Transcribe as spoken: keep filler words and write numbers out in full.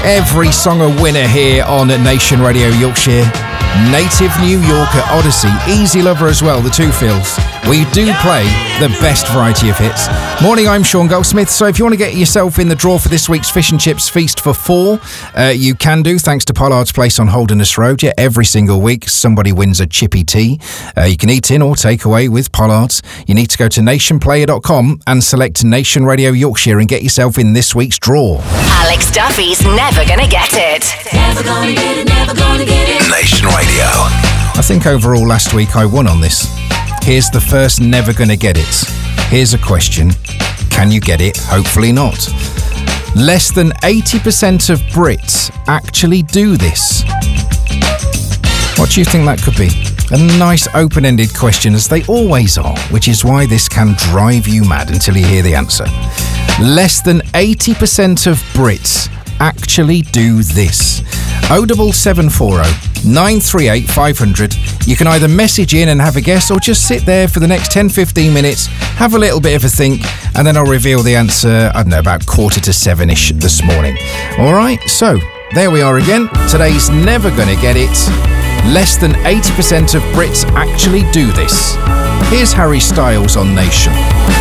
Every song a winner here on Nation Radio Yorkshire. Native New Yorker, Odyssey, Easy Lover as well, the two feels. We do play the best variety of hits. Morning, I'm Sean Goldsmith. So if you want to get yourself in the draw for this week's Fish and Chips Feast for four, uh, you can do, thanks to Pollard's Place on Holderness Road. Yeah, every single week somebody wins a chippy tea. Uh, you can eat in or take away with Pollard's. You need to go to nation player dot com and select Nation Radio Yorkshire and get yourself in this week's draw. Alex Duffy's Never Gonna Get It. Never gonna get it, never gonna get it. Nation Radio. I think overall last week I won on this. Here's the first Never Gonna Get It. Here's a question. Can you get it? Hopefully not. Less than eighty percent of Brits actually do this. What do you think that could be? A nice open-ended question, as they always are, which is why this can drive you mad until you hear the answer. Less than eighty percent of Brits actually do this. oh seven seven four oh nine three eight five hundred. You can either message in and have a guess, or just sit there for the next ten to fifteen minutes, have a little bit of a think, and then I'll reveal the answer, I don't know, about quarter to seven-ish this morning. All right, so there we are again. Today's Never Gonna Get It. Less than eighty percent of Brits actually do this. Here's Harry Styles on Nation.